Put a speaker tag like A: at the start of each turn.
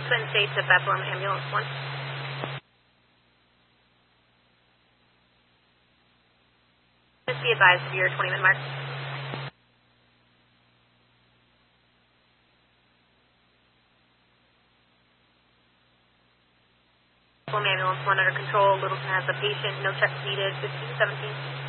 A: Clinton State to Bethlehem Ambulance 1. Just be advised of your 20-minute mark. Ambulance 1 under control. Littleton has a patient. No checks needed. 1517.